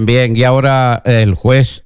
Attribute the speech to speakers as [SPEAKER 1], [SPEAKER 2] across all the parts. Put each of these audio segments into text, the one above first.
[SPEAKER 1] Bien, bien. Y ahora el juez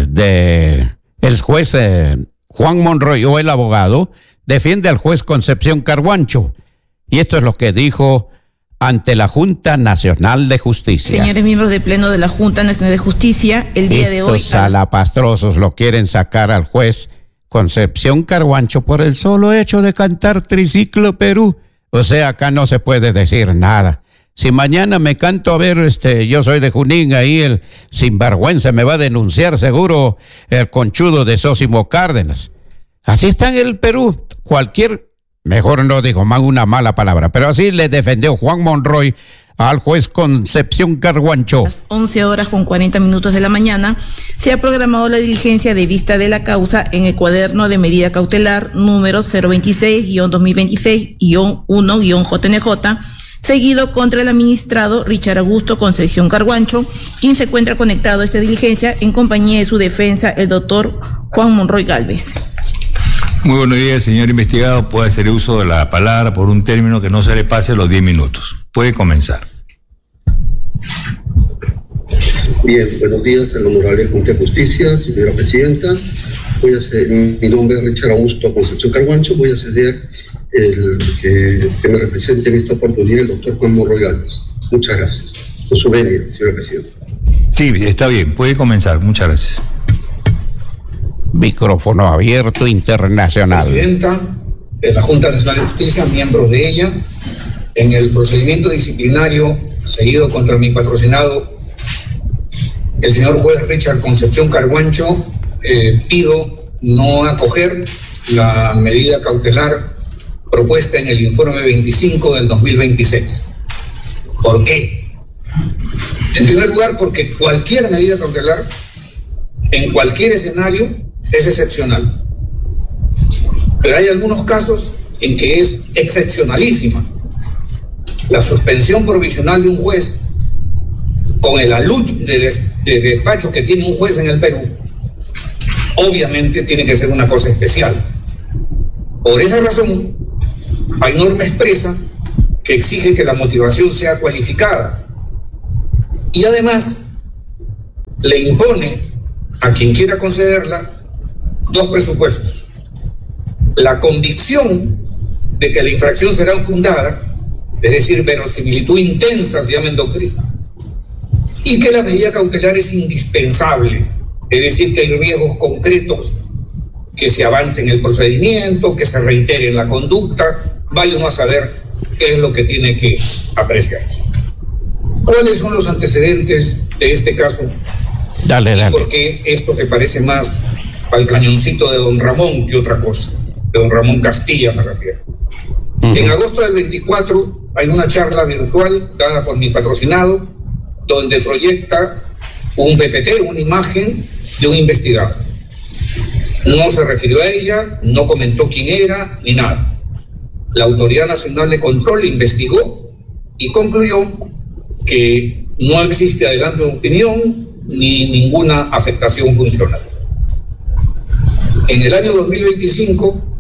[SPEAKER 1] Juan Monroy, o el abogado, defiende al juez Concepción Carguancho. Y esto es lo que dijo ante la Junta Nacional de Justicia.
[SPEAKER 2] Señores miembros del Pleno de la Junta Nacional de Justicia, el día de hoy...
[SPEAKER 1] Estos salapastrosos lo quieren sacar al juez Concepción Carguancho por el solo hecho de cantar Triciclo Perú. O sea, acá no se puede decir nada. Si mañana me canto, a ver, yo soy de Junín, ahí el sinvergüenza me va a denunciar seguro el conchudo de Sósimo Cárdenas. Así está en el Perú. Mejor no digo más una mala palabra, pero así le defendió Juan Monroy al juez Concepción Carguancho.
[SPEAKER 2] A las 11:40 de la mañana se ha programado la diligencia de vista de la causa en el cuaderno de medida cautelar número 026-2026-1-JNJ, seguido contra el administrado Richard Augusto Concepción Carguancho, quien se encuentra conectado a esta diligencia en compañía de su defensa, el doctor Juan Monroy Gálvez.
[SPEAKER 3] Muy buenos días, señor investigado. Puede hacer uso de la palabra por un término que no se le pase los 10 minutos. Puede comenzar.
[SPEAKER 4] Bien, buenos días a la honorable Junta de Justicia, señora presidenta. Mi nombre es Richard Augusto Concepción Carguancho. Voy a ceder que me represente en esta oportunidad el doctor Juan Monroy Gálvez. Muchas gracias. Por su venia, señora presidenta.
[SPEAKER 3] Sí, está bien. Puede comenzar. Muchas gracias.
[SPEAKER 1] Micrófono abierto internacional.
[SPEAKER 5] Presidenta de la Junta Nacional de Justicia, miembros de ella, en el procedimiento disciplinario seguido contra mi patrocinado, el señor juez Richard Concepción Carguancho, pido no acoger la medida cautelar propuesta en el informe 25 del 2026. ¿Por qué? En primer lugar, porque cualquier medida cautelar, en cualquier escenario, es excepcional. Pero hay algunos casos en que es excepcionalísima. La suspensión provisional de un juez con el alud de despacho que tiene un juez en el Perú, obviamente tiene que ser una cosa especial. Por esa razón, hay norma expresa que exige que la motivación sea cualificada y además le impone a quien quiera concederla dos presupuestos: la convicción de que la infracción será fundada, es decir, verosimilitud intensa, se llama en doctrina, y que la medida cautelar es indispensable, es decir, que hay riesgos concretos, que se avance en el procedimiento, que se reitere en la conducta, vaya uno a saber qué es lo que tiene que apreciarse. ¿Cuáles son los antecedentes de este caso?
[SPEAKER 1] Dale.
[SPEAKER 5] Porque esto que parece más al cañoncito de don Ramón que otra cosa, de don Ramón Castilla me refiero. En agosto del 24 hay una charla virtual dada por mi patrocinado, donde proyecta un PPT, una imagen de un investigado. No se refirió a ella, no comentó quién era, ni nada. La Autoridad Nacional de Control investigó y concluyó que no existe adelanto de opinión ni ninguna afectación funcional. En el año 2025,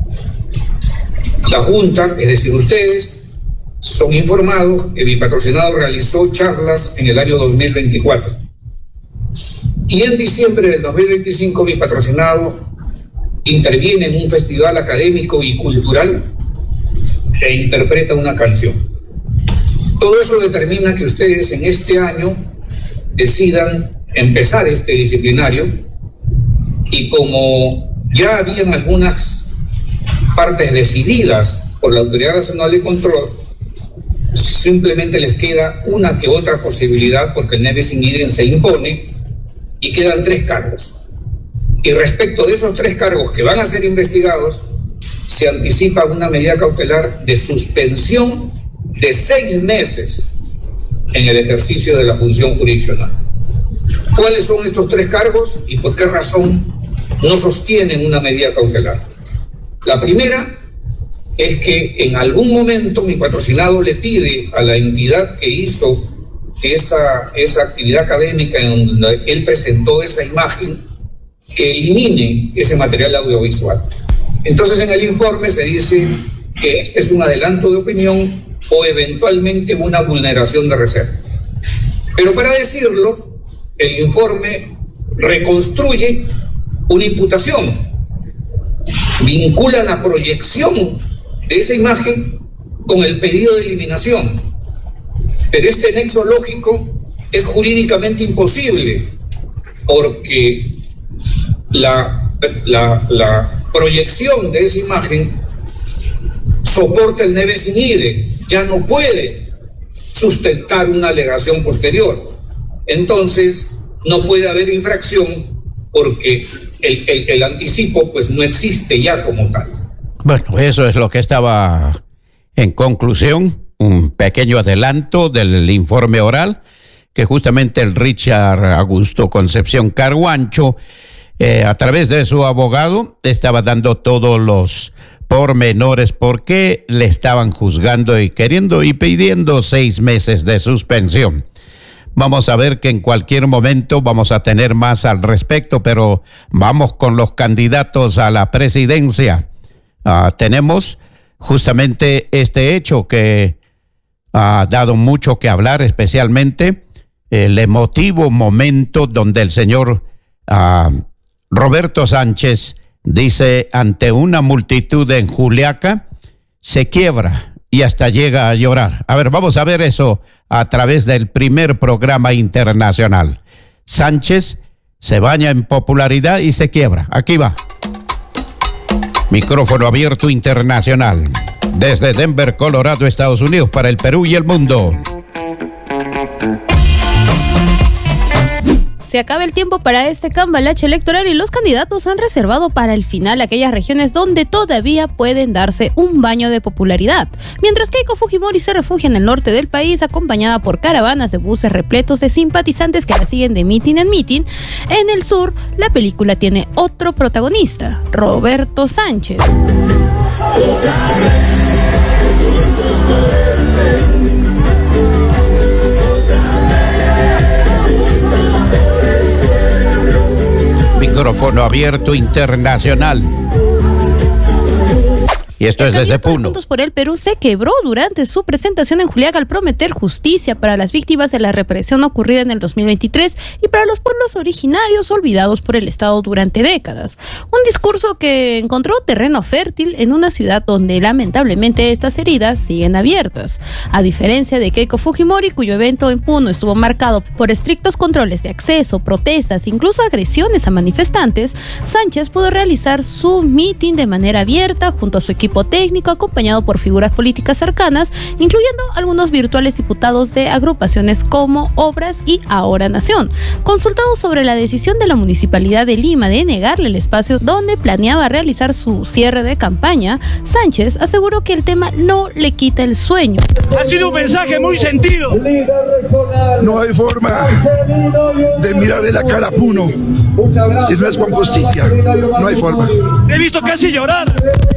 [SPEAKER 5] la Junta, es decir, ustedes, son informados que mi patrocinado realizó charlas en el año 2024. Y en diciembre del 2025, mi patrocinado interviene en un festival académico y cultural e interpreta una canción. Todo eso determina que ustedes en este año decidan empezar este disciplinario, y como ya habían algunas partes decididas por la Autoridad Nacional de Control, simplemente les queda una que otra posibilidad, porque el nebis in idem se impone y quedan 3 cargos. Y respecto de esos 3 cargos que van a ser investigados, se anticipa una medida cautelar de suspensión de 6 meses en el ejercicio de la función jurisdiccional. ¿Cuáles son estos 3 cargos y por qué razón no sostienen una medida cautelar? La primera es que en algún momento mi patrocinado le pide a la entidad que hizo esa actividad académica en donde él presentó esa imagen, que elimine ese material audiovisual. Entonces en el informe se dice que este es un adelanto de opinión o eventualmente una vulneración de reserva. Pero para decirlo el informe reconstruye una imputación, vincula la proyección de esa imagen con el pedido de eliminación, pero este nexo lógico es jurídicamente imposible porque la proyección de esa imagen soporta el neve sin ide, ya no puede sustentar una alegación posterior. Entonces no puede haber infracción porque el anticipo pues no existe ya como tal.
[SPEAKER 1] Bueno, eso es lo que estaba en conclusión, un pequeño adelanto del informe oral que justamente el Richard Augusto Concepción Carguancho, a través de su abogado, estaba dando todos los pormenores por qué le estaban juzgando y queriendo y pidiendo 6 meses de suspensión. Vamos a ver que en cualquier momento vamos a tener más al respecto, pero vamos con los candidatos a la presidencia. Tenemos justamente este hecho que ha dado mucho que hablar, especialmente el emotivo momento donde el señor Roberto Sánchez dice ante una multitud en Juliaca, se quiebra y hasta llega a llorar. A ver, vamos a ver eso a través del primer programa internacional. Sánchez se baña en popularidad y se quiebra. Aquí va. Micrófono abierto internacional. Desde Denver, Colorado, Estados Unidos, para el Perú y el mundo.
[SPEAKER 6] Se acaba el tiempo para este cambalache electoral y los candidatos han reservado para el final aquellas regiones donde todavía pueden darse un baño de popularidad. Mientras Keiko Fujimori se refugia en el norte del país acompañada por caravanas de buses repletos de simpatizantes que la siguen de mitin en mitin, en el sur la película tiene otro protagonista, Roberto Sánchez.
[SPEAKER 1] Micrófono abierto internacional. Y esto es desde Puno.
[SPEAKER 6] Juntos por el Perú se quebró durante su presentación en Juliaca al prometer justicia para las víctimas de la represión ocurrida en el 2023 y para los pueblos originarios olvidados por el Estado durante décadas. Un discurso que encontró terreno fértil en una ciudad donde lamentablemente estas heridas siguen abiertas. A diferencia de Keiko Fujimori, cuyo evento en Puno estuvo marcado por estrictos controles de acceso, protestas, incluso agresiones a manifestantes, Sánchez pudo realizar su mitin de manera abierta junto a su equipo técnico, acompañado por figuras políticas cercanas, incluyendo algunos virtuales diputados de agrupaciones como Obras y Ahora Nación. Consultado sobre la decisión de la Municipalidad de Lima de negarle el espacio donde planeaba realizar su cierre de campaña, Sánchez aseguró que el tema no le quita el sueño.
[SPEAKER 7] Ha sido un mensaje muy sentido.
[SPEAKER 8] No hay forma de mirarle la cara a Puno si no es con justicia. No hay forma.
[SPEAKER 7] He visto casi llorar.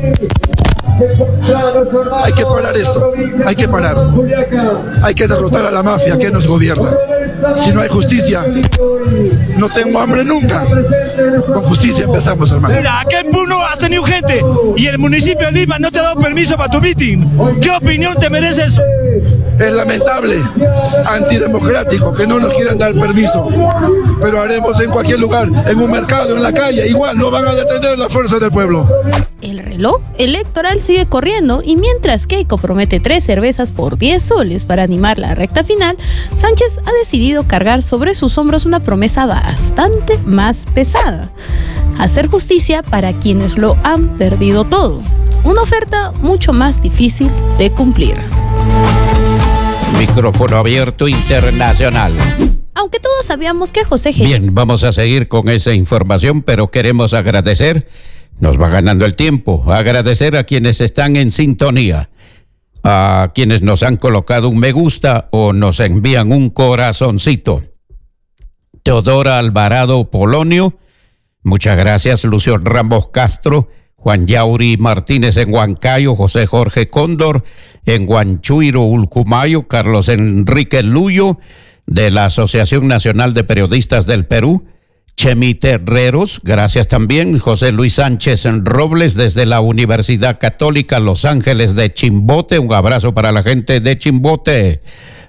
[SPEAKER 8] Hay que parar esto, hay que parar. Hay que derrotar a la mafia que nos gobierna. Si no hay justicia, no tengo hambre nunca. Con justicia empezamos, hermano.
[SPEAKER 7] Mira, aquí en Puno has tenido gente y el municipio de Lima no te ha dado permiso para tu meeting. ¿Qué opinión te merece eso?
[SPEAKER 8] Es lamentable, antidemocrático, que no nos quieran dar permiso. Pero haremos en cualquier lugar, en un mercado, en la calle, igual no van a detener la fuerza del pueblo.
[SPEAKER 6] El reloj electoral sigue corriendo y mientras Keiko promete 3 cervezas por 10 soles para animar la recta final, Sánchez ha decidido cargar sobre sus hombros una promesa bastante más pesada: hacer justicia para quienes lo han perdido todo. Una oferta mucho más difícil de cumplir.
[SPEAKER 1] Micrófono abierto internacional.
[SPEAKER 6] Aunque todos sabíamos que José G.
[SPEAKER 1] Bien, vamos a seguir con esa información, pero queremos agradecer, nos va ganando el tiempo, agradecer a quienes están en sintonía, a quienes nos han colocado un me gusta o nos envían un corazoncito. Teodora Alvarado Polonio, muchas gracias. Lucio Ramos Castro, Juan Yauri Martínez en Huancayo, José Jorge Cóndor en Huanchuiro, Ulcumayo, Carlos Enrique Luyo de la Asociación Nacional de Periodistas del Perú, Chemi Terreros, gracias también, José Luis Sánchez en Robles desde la Universidad Católica Los Ángeles de Chimbote, un abrazo para la gente de Chimbote.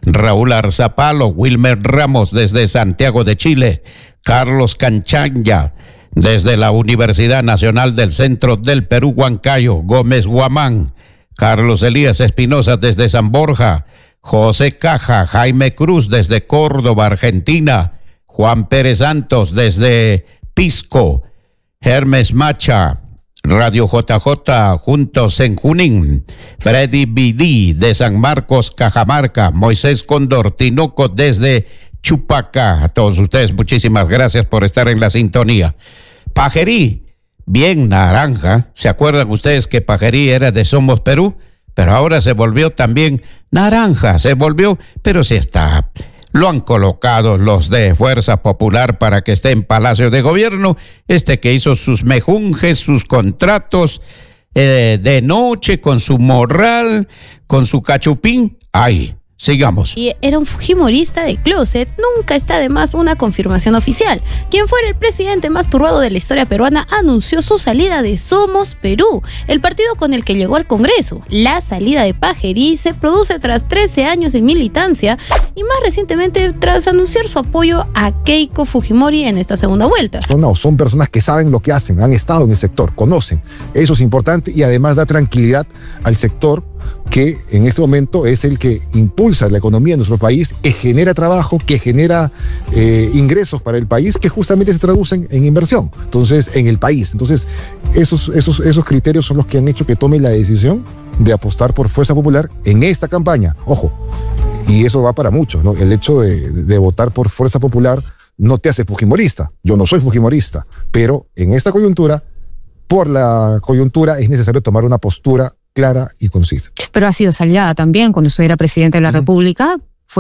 [SPEAKER 1] Raúl Arzapalo, Wilmer Ramos desde Santiago de Chile, Carlos Canchanya desde la Universidad Nacional del Centro del Perú, Huancayo, Gómez Guamán, Carlos Elías Espinosa desde San Borja, José Caja, Jaime Cruz desde Córdoba, Argentina, Juan Pérez Santos desde Pisco, Hermes Macha, Radio JJ juntos en Junín, Freddy Bidí de San Marcos, Cajamarca, Moisés Cóndor Tinoco desde Chupaca. A todos ustedes muchísimas gracias por estar en la sintonía. Pajerí, bien naranja. ¿Se acuerdan ustedes que Pajerí era de Somos Perú? Pero ahora se volvió también naranja, pero sí está. Lo han colocado los de Fuerza Popular para que esté en Palacio de Gobierno, que hizo sus mejunjes, sus contratos de noche, con su morral, con su cachupín. Ay, sigamos.
[SPEAKER 6] Y era un fujimorista de closet, nunca está de más una confirmación oficial. Quien fuera el presidente más turbado de la historia peruana anunció su salida de Somos Perú, el partido con el que llegó al Congreso. La salida de Pajerí se produce tras 13 años de militancia y más recientemente tras anunciar su apoyo a Keiko Fujimori en esta segunda vuelta.
[SPEAKER 9] No, son personas que saben lo que hacen, han estado en el sector, conocen. Eso es importante y además da tranquilidad al sector, que en este momento es el que impulsa la economía de nuestro país, que genera trabajo, que genera ingresos para el país, que justamente se traducen en inversión, entonces, en el país. Entonces, esos criterios son los que han hecho que tome la decisión de apostar por Fuerza Popular en esta campaña. Ojo, y eso va para muchos, ¿no? El hecho de votar por Fuerza Popular no te hace fujimorista. Yo no soy fujimorista, pero en esta coyuntura, por la coyuntura, es necesario tomar una postura clara y concisa.
[SPEAKER 10] Pero ha sido aliada también, cuando usted era presidente de la República,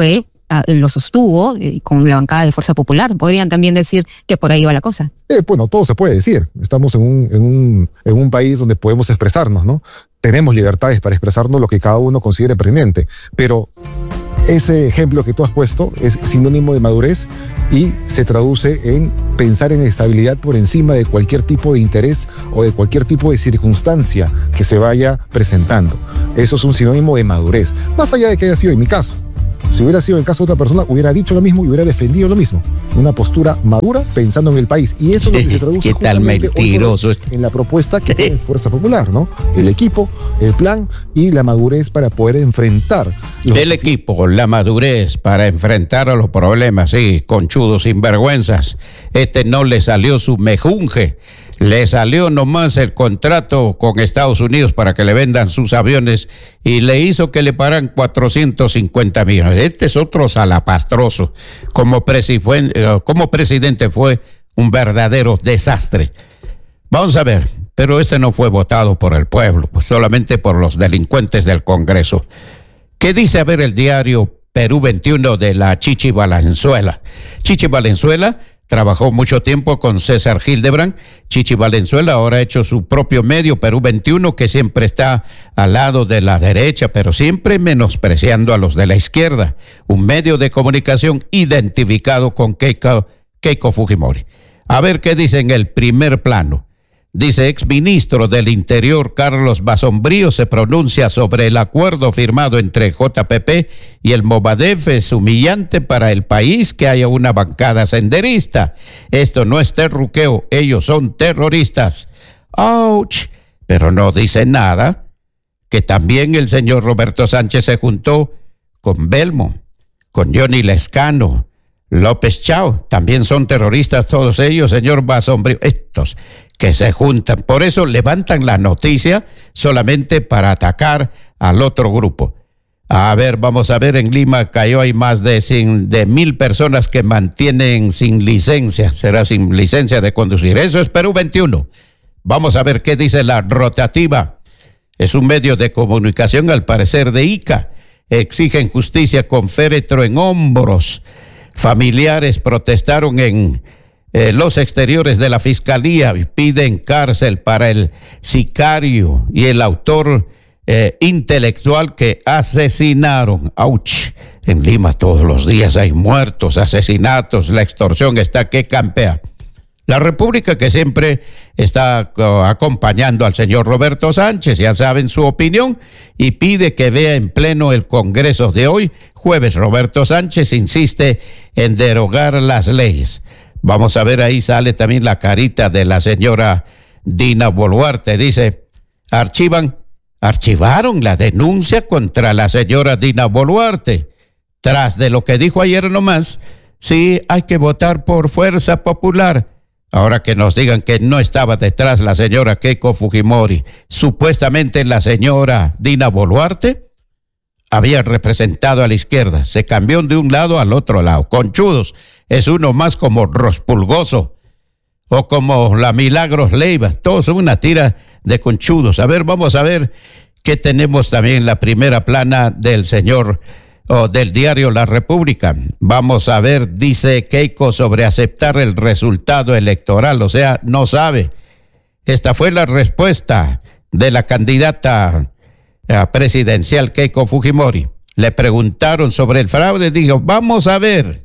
[SPEAKER 10] lo sostuvo con la bancada de Fuerza Popular. Podrían también decir que por ahí va la cosa.
[SPEAKER 9] Bueno, todo se puede decir. Estamos en un país donde podemos expresarnos, ¿no? Tenemos libertades para expresarnos lo que cada uno considere pertinente, pero ese ejemplo que tú has puesto es sinónimo de madurez y se traduce en pensar en estabilidad por encima de cualquier tipo de interés o de cualquier tipo de circunstancia que se vaya presentando. Eso es un sinónimo de madurez, más allá de que haya sido en mi caso. Si hubiera sido el caso de otra persona, hubiera dicho lo mismo y hubiera defendido lo mismo. Una postura madura pensando en el país. Y eso es lo que se traduce
[SPEAKER 1] ¿Qué tal mentiroso
[SPEAKER 9] en la propuesta que tiene Fuerza Popular, ¿no? El equipo, el plan y la madurez para poder enfrentar.
[SPEAKER 1] El equipo, la madurez para enfrentar a los problemas, sí, conchudos, sinvergüenzas. No le salió su mejunje. Le salió nomás el contrato con Estados Unidos para que le vendan sus aviones y le hizo que le pagan 450 millones. Este es otro salapastroso. Como presidente fue un verdadero desastre. Vamos a ver, pero no fue votado por el pueblo, pues solamente por los delincuentes del Congreso. ¿Qué dice, a ver, el diario Perú 21 de la Chichi Valenzuela? Chichi Valenzuela trabajó mucho tiempo con César Hildebrand. Chichi Valenzuela ahora ha hecho su propio medio, Perú 21, que siempre está al lado de la derecha, pero siempre menospreciando a los de la izquierda. Un medio de comunicación identificado con Keiko Fujimori. A ver qué dice en el primer plano. Dice: exministro del Interior Carlos Basombrío se pronuncia sobre el acuerdo firmado entre JPP y el Movadef. Es humillante para el país que haya una bancada senderista. Esto no es terruqueo, ellos son terroristas. ¡Auch! Pero no dice nada que también el señor Roberto Sánchez se juntó con Belmo, con Johnny Lescano, López Chao. También son terroristas todos ellos, señor Basombrío. Estos que se juntan. Por eso levantan la noticia solamente para atacar al otro grupo. A ver, vamos a ver, en Lima cayó, hay más de 1,000 personas que mantienen sin licencia. Será sin licencia de conducir. Eso es Perú 21. Vamos a ver qué dice la rotativa. Es un medio de comunicación, al parecer, de Ica. Exigen justicia con féretro en hombros. Familiares protestaron en los exteriores de la fiscalía y piden cárcel para el sicario y el autor intelectual que asesinaron. ¡Auch! En Lima todos los días hay muertos, asesinatos, la extorsión está que campea. La República, que siempre está acompañando al señor Roberto Sánchez, ya saben su opinión, y pide que vea en pleno el Congreso de hoy jueves. Roberto Sánchez insiste en derogar las leyes. Vamos a ver, ahí sale también la carita de la señora Dina Boluarte. Dice, archivaron la denuncia contra la señora Dina Boluarte. Tras de lo que dijo ayer nomás, sí, hay que votar por Fuerza Popular. Ahora que nos digan que no estaba detrás la señora Keiko Fujimori, supuestamente la señora Dina Boluarte había representado a la izquierda, se cambió de un lado al otro lado. Conchudos, es uno más como Rospulgoso o como la Milagros Leiva, todos son una tira de conchudos. A ver, vamos a ver qué tenemos también en la primera plana del señor del diario La República. Vamos a ver, dice Keiko sobre aceptar el resultado electoral, o sea, no sabe. Esta fue la respuesta de la candidata presidencial Keiko Fujimori. Le preguntaron sobre el fraude, dijo, vamos a ver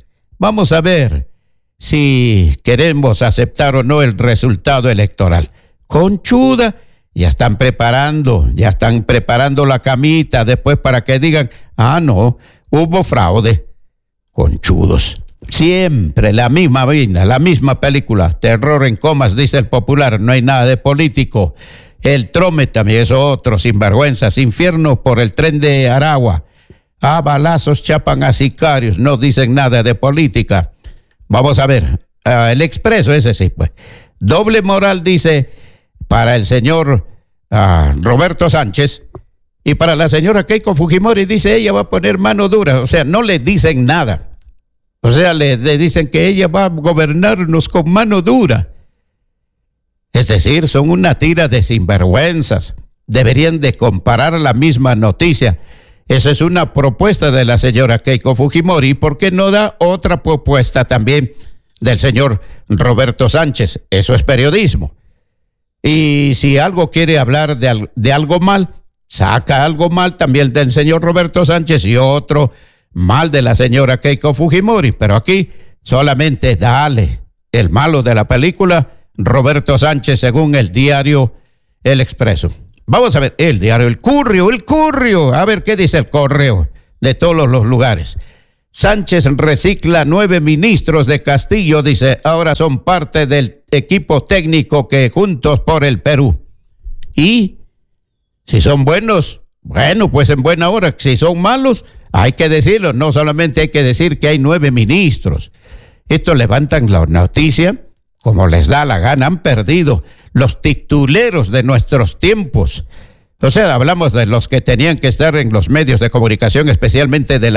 [SPEAKER 1] si queremos aceptar o no el resultado electoral. Conchuda, ya están preparando la camita después para que digan, no, hubo fraude. Conchudos. Siempre la misma vaina, la misma película. Terror en comas, dice el popular, no hay nada de político. El Trome también es otro, sinvergüenzas. Infierno por el tren de Aragua. Balazos chapan a sicarios, no dicen nada de política. Vamos a ver, el Expreso, ese sí, pues. Doble moral, dice, para el señor Roberto Sánchez, y para la señora Keiko Fujimori, dice, ella va a poner mano dura, o sea, no le dicen nada, o sea, le dicen que ella va a gobernarnos con mano dura, es decir, son una tira de sinvergüenzas, deberían de comparar la misma noticia. Esa es una propuesta de la señora Keiko Fujimori, ¿por qué no da otra propuesta también del señor Roberto Sánchez? Eso es periodismo. Y si algo quiere hablar de algo mal, saca algo mal también del señor Roberto Sánchez y otro mal de la señora Keiko Fujimori. Pero aquí solamente dale el malo de la película, Roberto Sánchez, según el diario El Expreso. Vamos a ver, el diario El Currio, a ver qué dice el correo de todos los lugares. Sánchez recicla 9 ministros de Castillo, dice, ahora son parte del equipo técnico que Juntos por el Perú. Y si son buenos, bueno, pues en buena hora. Si son malos, hay que decirlo, no solamente hay que decir que hay 9 ministros. Estos levantan la noticia como les da la gana, han perdido los tituleros de nuestros tiempos. O sea, hablamos de los que tenían que estar en los medios de comunicación, especialmente de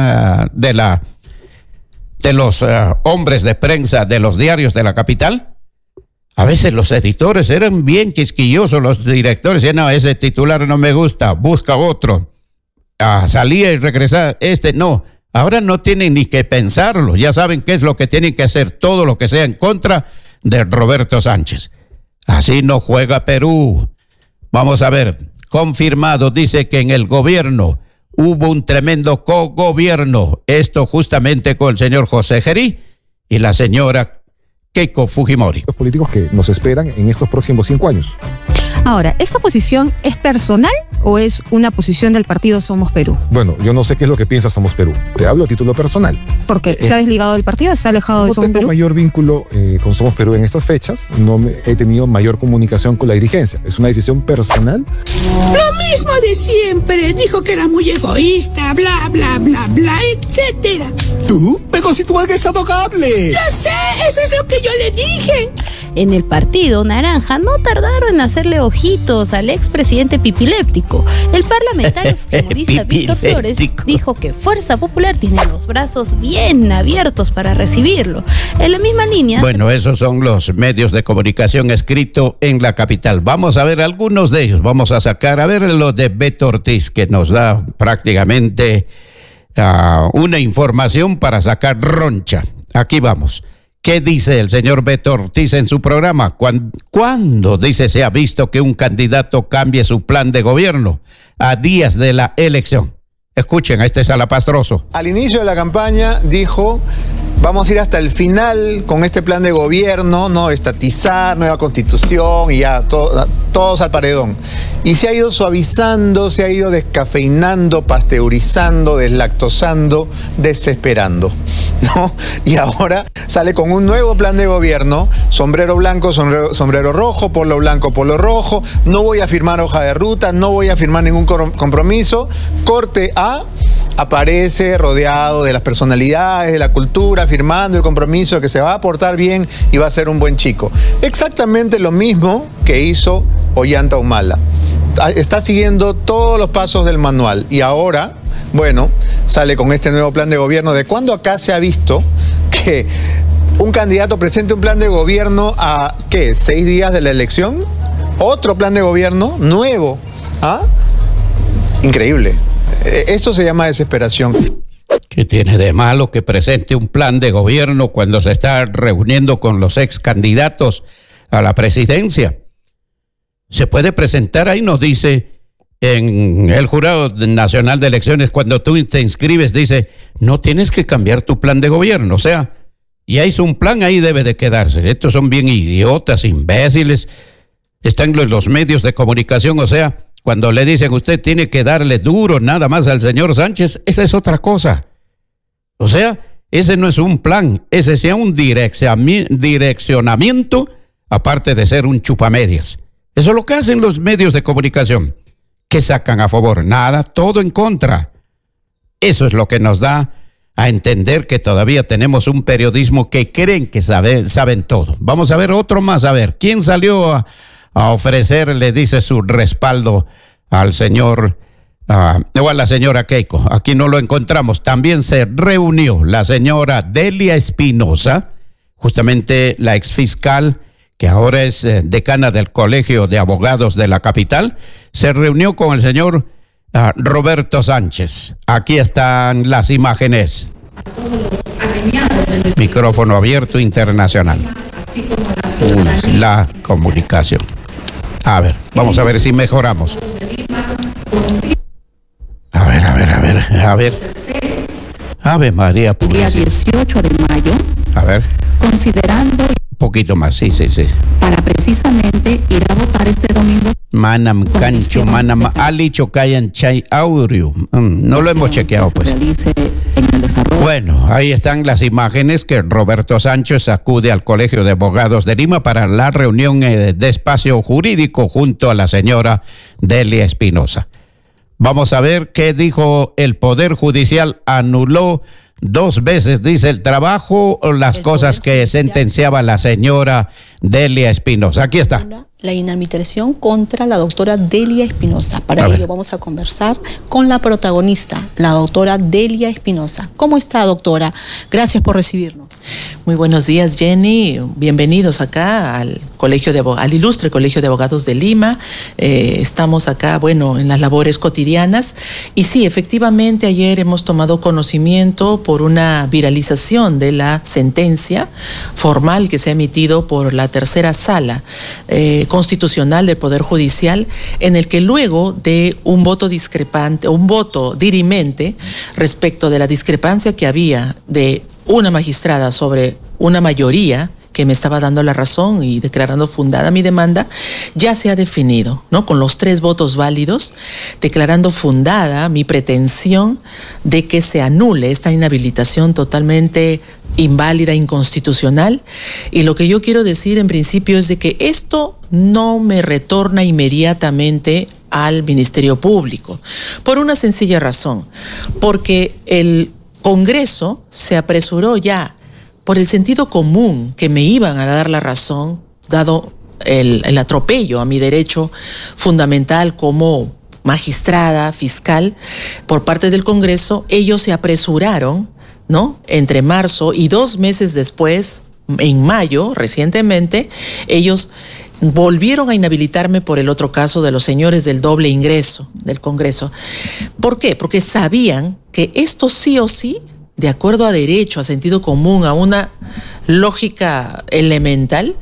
[SPEAKER 1] los hombres de prensa de los diarios de la capital. A veces los editores eran bien quisquillosos, los directores decían, no, ese titular no me gusta, busca otro. Salía y regresaba, no. Ahora no tienen ni que pensarlo, ya saben qué es lo que tienen que hacer, todo lo que sea en contra de Roberto Sánchez. Así no juega Perú. Vamos a ver, confirmado, dice que en el gobierno hubo un tremendo cogobierno, esto justamente con el señor José Gerí y la señora Keiko Fujimori.
[SPEAKER 9] Los políticos que nos esperan en estos próximos 5 años.
[SPEAKER 10] Ahora, ¿esta posición es personal o es una posición del partido Somos Perú?
[SPEAKER 9] Bueno, yo no sé qué es lo que piensa Somos Perú. Te hablo a título personal.
[SPEAKER 10] Porque se ha desligado del partido, está alejado de Somos Perú.
[SPEAKER 9] No tengo mayor vínculo con Somos Perú en estas fechas. No he tenido mayor comunicación con la dirigencia. Es una decisión personal.
[SPEAKER 11] Lo mismo de siempre. Dijo que era muy egoísta, bla, bla, bla, bla, etcétera.
[SPEAKER 12] ¿Tú? Pero si tú eres intocable.
[SPEAKER 11] Lo sé, eso es lo que yo le dije.
[SPEAKER 6] En el partido naranja no tardaron en hacerle ojitos al expresidente pipiléptico. El parlamentario fujimorista Víctor Flores dijo que Fuerza Popular tiene los brazos bien abiertos para recibirlo. En la misma línea...
[SPEAKER 1] Bueno, esos son los medios de comunicación escrito en la capital. Vamos a ver algunos de ellos. Vamos a sacar, a ver lo de Beto Ortiz, que nos da prácticamente una información para sacar roncha. Aquí vamos. ¿Qué dice el señor Beto Ortiz en su programa? ¿Cuándo, dice, se ha visto que un candidato cambie su plan de gobierno a días de la elección? Escuchen a este salapastroso.
[SPEAKER 13] Al inicio de la campaña dijo, vamos a ir hasta el final con este plan de gobierno, no estatizar, nueva constitución y ya todo. todos al paredón. Y se ha ido suavizando, se ha ido descafeinando, pasteurizando, deslactosando, desesperando, ¿no? Y ahora sale con un nuevo plan de gobierno, sombrero blanco, sombrero rojo, polo blanco, polo rojo, no voy a firmar hoja de ruta, no voy a firmar ningún compromiso. Corte A, aparece rodeado de las personalidades, de la cultura, firmando el compromiso de que se va a portar bien y va a ser un buen chico. Exactamente lo mismo que hizo Ollanta Humala. Está siguiendo todos los pasos del manual y ahora, bueno, sale con este nuevo plan de gobierno. ¿De cuándo acá se ha visto que un candidato presente un plan de gobierno a, ¿qué?, 6 días de la elección? Otro plan de gobierno nuevo. ¿Ah? Increíble. Esto se llama desesperación.
[SPEAKER 1] ¿Qué tiene de malo que presente un plan de gobierno cuando se está reuniendo con los ex candidatos a la presidencia? Se puede presentar, ahí nos dice en el Jurado Nacional de Elecciones, cuando tú te inscribes, dice, no tienes que cambiar tu plan de gobierno. O sea, ya hizo un plan, ahí debe de quedarse. Estos son bien idiotas, imbéciles. Están en los medios de comunicación, o sea, cuando le dicen usted tiene que darle duro nada más al señor Sánchez, esa es otra cosa. O sea, ese no es un plan, ese sea un direccionamiento, aparte de ser un chupamedias. Eso es lo que hacen los medios de comunicación. ¿Qué sacan a favor? Nada, todo en contra. Eso es lo que nos da a entender que todavía tenemos un periodismo que creen que saben todo. Vamos a ver otro más, a ver, ¿quién salió a ofrecer, le dice, su respaldo al señor o a la señora Keiko? Aquí no lo encontramos. También se reunió la señora Delia Espinosa, justamente la exfiscal que ahora es decana del Colegio de Abogados de la capital, se reunió con el señor Roberto Sánchez. Aquí están las imágenes. Micrófono abierto internacional. La comunicación. A ver, vamos a ver si mejoramos. A ver. Ave María Purísima.
[SPEAKER 14] Día 18 de mayo.
[SPEAKER 1] A ver.
[SPEAKER 14] Considerando...
[SPEAKER 1] Un poquito más, sí.
[SPEAKER 14] Para precisamente ir a votar este domingo.
[SPEAKER 1] Manam cancho, manam ali chocayan chay audio. No lo hemos chequeado, pues. Bueno, ahí están las imágenes que Roberto Sánchez acude al Colegio de Abogados de Lima para la reunión de espacio jurídico junto a la señora Delia Espinosa. Vamos a ver qué dijo el Poder Judicial. Anuló 2 veces, dice, el trabajo o las cosas que sentenciaba la señora Delia Espinosa. Aquí está.
[SPEAKER 15] La inhabilitación contra la doctora Delia Espinosa. Para ello vamos a conversar con la protagonista, la doctora Delia Espinosa. ¿Cómo está, doctora? Gracias por recibirnos.
[SPEAKER 16] Muy buenos días, Jenny. Bienvenidos acá al al ilustre Colegio de Abogados de Lima. Estamos acá, en las labores cotidianas. Y sí, efectivamente, ayer hemos tomado conocimiento por una viralización de la sentencia formal que se ha emitido por la tercera sala constitucional del Poder Judicial, en el que luego de un voto discrepante, un voto dirimente respecto de la discrepancia que había de una magistrada sobre una mayoría que me estaba dando la razón y declarando fundada mi demanda, ya se ha definido, ¿no? Con los 3 votos válidos, declarando fundada mi pretensión de que se anule esta inhabilitación totalmente inválida, inconstitucional. Y lo que yo quiero decir en principio es de que esto no me retorna inmediatamente al Ministerio Público, por una sencilla razón, porque el Congreso se apresuró ya por el sentido común que me iban a dar la razón, dado el atropello a mi derecho fundamental como magistrada, fiscal, por parte del Congreso. Ellos se apresuraron, ¿no? Entre marzo y 2 meses después, en mayo, recientemente, ellos volvieron a inhabilitarme por el otro caso de los señores del doble ingreso del Congreso. ¿Por qué? Porque sabían que esto sí o sí, de acuerdo a derecho, a sentido común, a una lógica elemental,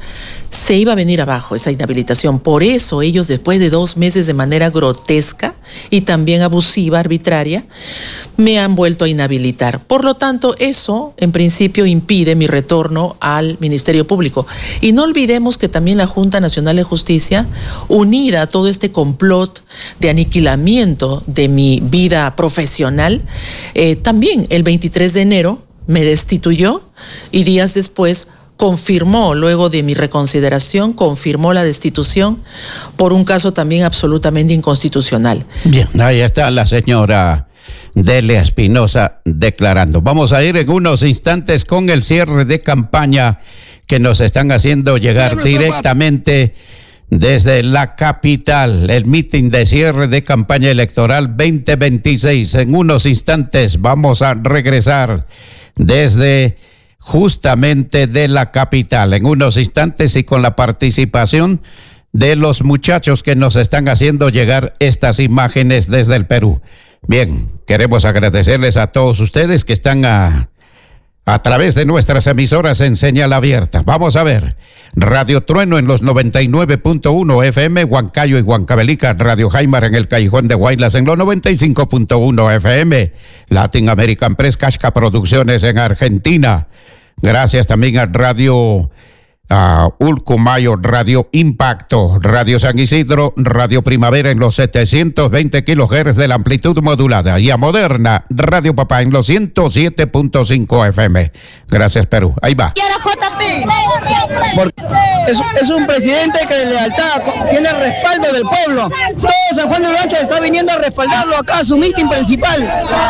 [SPEAKER 16] se iba a venir abajo esa inhabilitación. Por eso ellos, después de 2 meses de manera grotesca y también abusiva, arbitraria, me han vuelto a inhabilitar. Por lo tanto, eso en principio impide mi retorno al Ministerio Público. Y no olvidemos que también la Junta Nacional de Justicia, unida a todo este complot de aniquilamiento de mi vida profesional, también el 23 de enero me destituyó y días después confirmó, luego de mi reconsideración, confirmó la destitución por un caso también absolutamente inconstitucional.
[SPEAKER 1] Bien, ahí está la señora Delia Espinosa declarando. Vamos a ir en unos instantes con el cierre de campaña que nos están haciendo llegar directamente desde la capital, el mitin de cierre de campaña electoral 2026. En unos instantes vamos a regresar desde justamente de la capital, en unos instantes, y con la participación de los muchachos que nos están haciendo llegar estas imágenes desde el Perú. Bien, queremos agradecerles a todos ustedes que están a través de nuestras emisoras en señal abierta. Vamos a ver: Radio Trueno en los 99.1 FM, Huancayo y Huancavelica; Radio Jaimar en el Callejón de Guaylas en los 95.1 FM, Latin American Press, Casca Producciones en Argentina. Gracias también a Radio Ulcumayo, Radio Impacto, Radio San Isidro, Radio Primavera en los 720 kHz de la amplitud modulada, y a Moderna, Radio Papá en los 107.5 FM. Gracias, Perú. Ahí va.
[SPEAKER 17] Y ahora JP. Es un presidente que de lealtad tiene el respaldo del pueblo. Todo San Juan de Lurigancho está viniendo a respaldarlo acá a su mitin principal.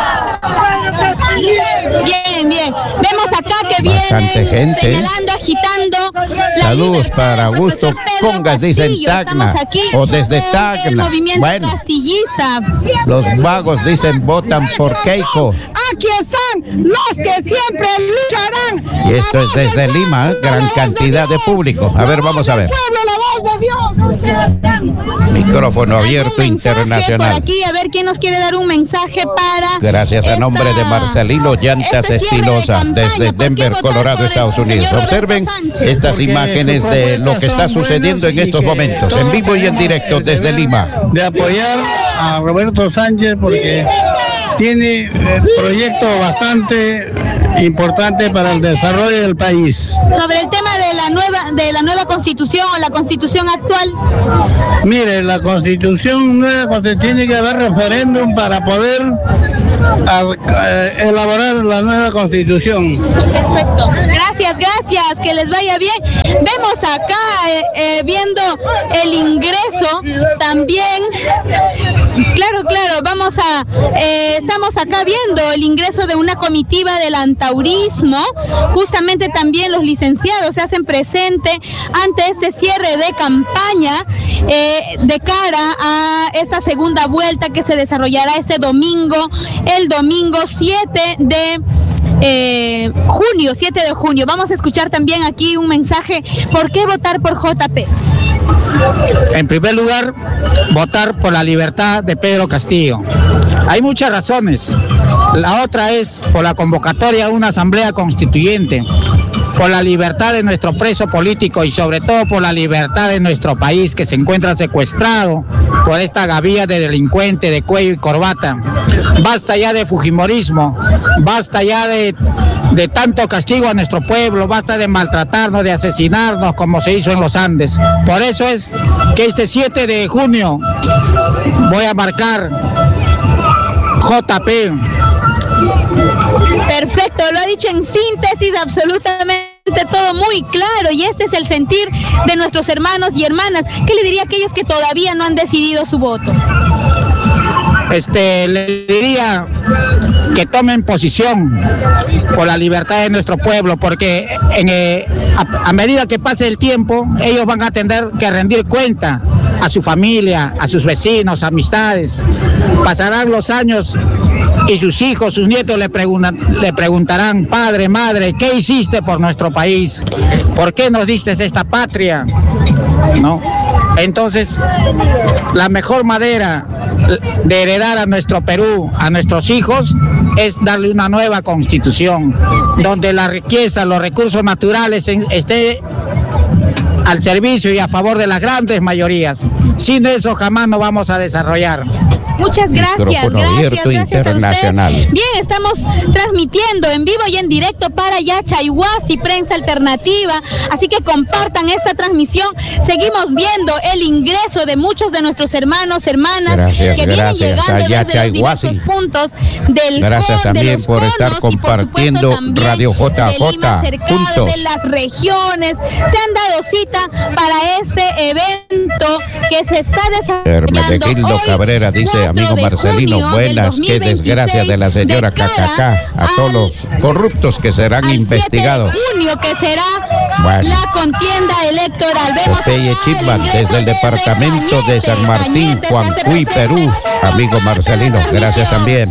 [SPEAKER 18] Bien, bien. Vemos acá que
[SPEAKER 1] bastante
[SPEAKER 18] vienen
[SPEAKER 1] gente.
[SPEAKER 18] Señalando, agitando.
[SPEAKER 1] Saludos para Augusto Congas, dicen Tacna, o desde Tacna. Bueno,
[SPEAKER 18] castillista.
[SPEAKER 1] Los vagos dicen votan por Keiko.
[SPEAKER 11] Aquí están los que siempre lucharán.
[SPEAKER 1] Y esto es desde Lima, gran cantidad de público. A ver, vamos a ver. Micrófono abierto internacional.
[SPEAKER 18] Por aquí, a ver quién nos quiere dar un mensaje para.
[SPEAKER 1] Gracias a nombre de Marcelino Llantas Espinosa, desde Denver, Colorado, Estados Unidos. Observen estas imágenes de lo que está sucediendo en estos momentos, en vivo y en directo desde Lima.
[SPEAKER 19] De apoyar a Roberto Sánchez porque tiene proyectos bastante importantes para el desarrollo del país.
[SPEAKER 18] Sobre el tema de la nueva constitución o la constitución actual.
[SPEAKER 19] Mire, la constitución nueva tiene que haber referéndum para poder elaborar la nueva constitución.
[SPEAKER 18] Perfecto. Gracias, que les vaya bien. Vemos acá viendo el ingreso también. Claro, estamos acá viendo el ingreso de una comitiva del antaurismo. Justamente también los licenciados se hacen presente ante este cierre de campaña de cara a esta segunda vuelta que se desarrollará este domingo, el domingo 7 de junio. Vamos a escuchar también aquí un mensaje. ¿Por qué votar por JP?
[SPEAKER 20] En primer lugar, votar por la libertad de Pedro Castillo. Hay muchas razones. La otra es por la convocatoria a una asamblea constituyente, por la libertad de nuestro preso político y sobre todo por la libertad de nuestro país, que se encuentra secuestrado por esta gavilla de delincuentes de cuello y corbata. Basta ya de fujimorismo, basta ya de tanto castigo a nuestro pueblo, basta de maltratarnos, de asesinarnos como se hizo en los Andes. Por eso es que este 7 de junio voy a marcar JP.
[SPEAKER 18] Perfecto, lo ha dicho en síntesis absolutamente todo muy claro, y este es el sentir de nuestros hermanos y hermanas. ¿Qué le diría a aquellos que todavía no han decidido su voto?
[SPEAKER 20] Le diría que tomen posición por la libertad de nuestro pueblo, porque a medida que pase el tiempo, ellos van a tener que rendir cuenta a su familia, a sus vecinos, amistades. Pasarán los años y sus hijos, sus nietos le preguntarán: padre, madre, ¿qué hiciste por nuestro país? ¿Por qué nos diste esta patria? ¿No? Entonces, la mejor manera de heredar a nuestro Perú, a nuestros hijos, es darle una nueva constitución, donde la riqueza, los recursos naturales esté al servicio y a favor de las grandes mayorías. Sin eso jamás nos vamos a desarrollar.
[SPEAKER 18] Muchas gracias, gracias a usted. Bien, estamos transmitiendo en vivo y en directo para Yachaywasi, Prensa Alternativa, así que compartan esta transmisión. Seguimos viendo el ingreso de muchos de nuestros hermanos, hermanas que vienen llegando desde los diversos puntos del
[SPEAKER 1] Gracias también por estar compartiendo Radio JJ juntos.
[SPEAKER 18] De las regiones, se han dado cita para este evento que se está desarrollando.
[SPEAKER 1] Hermenegildo Cabrera dice: amigo Marcelino, buenas, qué desgracia de la señora Cacacá, a todos los corruptos que serán investigados.
[SPEAKER 18] 7 de junio, que será la contienda electoral.
[SPEAKER 1] Popeye Chipman, desde el departamento de San Martín, Juancuy, Perú. Amigo Marcelino, gracias también.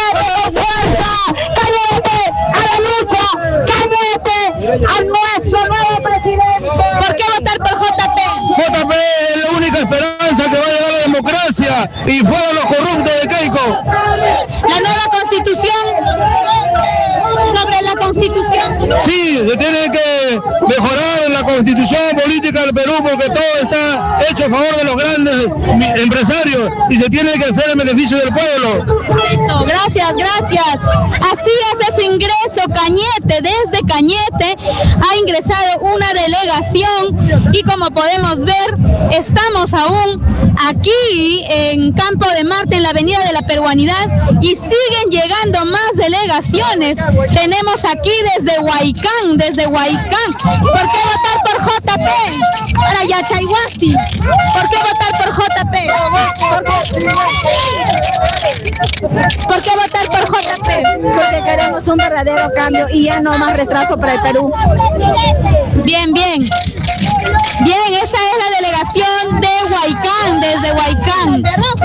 [SPEAKER 11] ¡A nuestro nuevo presidente!
[SPEAKER 18] ¿Por qué votar por JP?
[SPEAKER 7] JP es la única esperanza que va a llegar a la democracia y fueron los corruptos de Keiko.
[SPEAKER 18] La nueva constitución, sobre la constitución.
[SPEAKER 7] Sí, se tiene que mejorar la constitución política del Perú porque todo está hecho a favor de los grandes empresarios y se tiene que hacer en beneficio del pueblo.
[SPEAKER 18] Correcto, gracias, gracias. Así hace su ingreso Cañete. Desde Cañete ha ingresado una delegación y como podemos ver, estamos aún aquí en Campo de Marte, en la Avenida de la Peruanidad, y siguen llegando más delegaciones. Tenemos aquí desde Huaycán, ¿Por qué votar por JP? Para Yachaywasi. ¿Por qué votar por JP? ¿Por qué votar por JP?
[SPEAKER 21] Porque queremos un verdadero cambio y ya no más retraso para el Perú.
[SPEAKER 18] Bien, bien. Bien, esta es la delegación de Huaycán, desde Huaycán.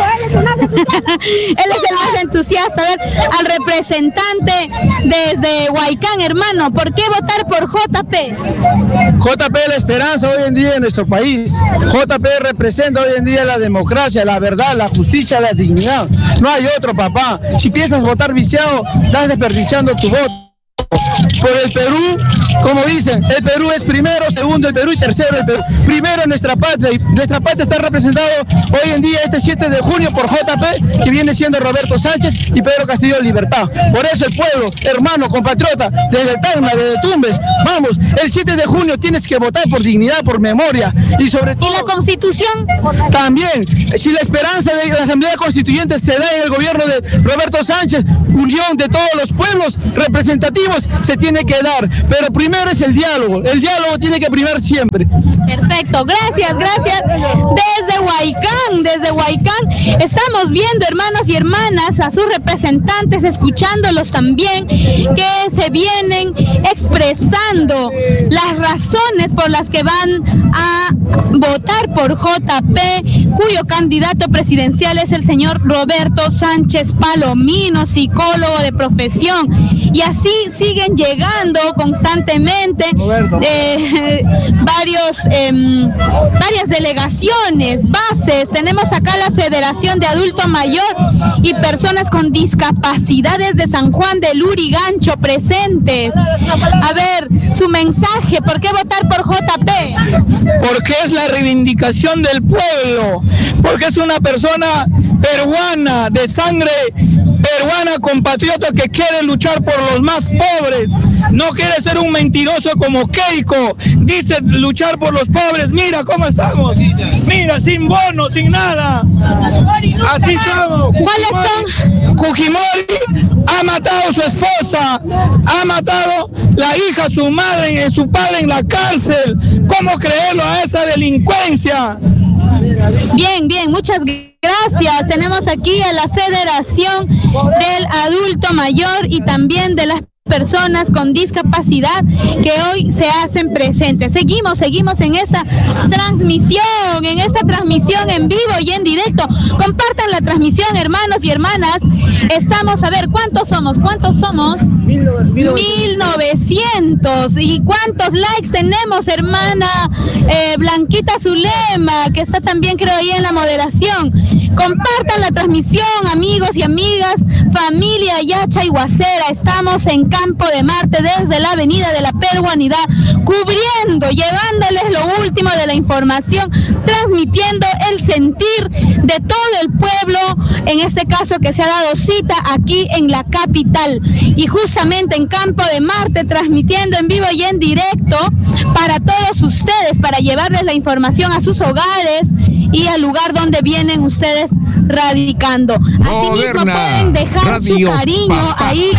[SPEAKER 18] Él es el más entusiasta. A ver, al representante desde Huaycán, hermano, ¿por qué votar por JP?
[SPEAKER 7] JP es la esperanza hoy en día en nuestro país. JP representa hoy en día la democracia, la verdad, la justicia, la dignidad. No hay otro, papá. Si piensas votar viciado, estás desperdiciando tu voto. Por el Perú, como dicen, el Perú es primero, segundo el Perú y tercero el Perú. Primero nuestra patria, y nuestra patria está representada hoy en día este 7 de junio por JP, que viene siendo Roberto Sánchez y Pedro Castillo de Libertad. Por eso el pueblo, hermano, compatriota, desde Tacna, desde Tumbes, vamos, el 7 de junio tienes que votar por dignidad, por memoria y sobre todo...
[SPEAKER 18] ¿Y la Constitución?
[SPEAKER 7] También, si la esperanza de la Asamblea Constituyente se da en el gobierno de Roberto Sánchez, unión de todos los pueblos representativos se tiene que dar, pero primero es el diálogo tiene que primar siempre.
[SPEAKER 18] Perfecto, gracias. Desde Huaycán estamos viendo, hermanos y hermanas, a sus representantes, escuchándolos también, que se vienen expresando las razones por las que van a votar por JP, cuyo candidato presidencial es el señor Roberto Sánchez Palomino, psicólogo de profesión, y así siguen llegando constantemente varias delegaciones, bases. Tenemos acá la Federación de Adulto Mayor y Personas con Discapacidades de San Juan del Lurigancho presentes. A ver, su mensaje, ¿por qué votar por JP?
[SPEAKER 7] Porque es la reivindicación del pueblo, porque es una persona peruana, de sangre peruana, compatriota, que quiere luchar por los más pobres. No quiere ser un mentiroso como Keiko. Dice luchar por los pobres. Mira cómo estamos. Mira, sin bono, sin nada. Así estamos.
[SPEAKER 18] ¿Cuáles son?
[SPEAKER 7] Fujimori ha matado a su esposa, ha matado la hija, su madre, su padre en la cárcel. ¿Cómo creerlo a esa delincuencia?
[SPEAKER 18] Bien, muchas gracias. Tenemos aquí a la Federación del Adulto Mayor y también de las personas con discapacidad que hoy se hacen presentes. Seguimos en esta transmisión en vivo y en directo. Compartan la transmisión, hermanos y hermanas. Estamos, a ver, ¿cuántos somos? 1900. ¿Y cuántos likes tenemos, hermana Blanquita Zulema, que está también, creo, ahí en la moderación? Compartan la transmisión, amigos y amigas, familia Yacha y Guacera. Estamos en Campo de Marte desde la Avenida de la Peruanidad, cubriendo, llevándoles lo último de la información, transmitiendo el sentir de todo el pueblo, en este caso que se ha dado cita aquí en la capital. Y justamente en Campo de Marte, transmitiendo en vivo y en directo para todos ustedes, para llevarles la información a sus hogares y al lugar donde vienen ustedes radicando. Asimismo pueden dejar su cariño ahí